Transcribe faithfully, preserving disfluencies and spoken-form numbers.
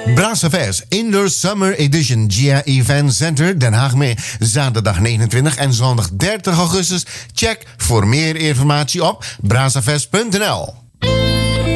Brassafest Indoor Summer Edition G A Event Center Den Haag mee. Zaterdag negenentwintig en zondag dertig augustus. Check voor meer informatie op brassafest punt n l.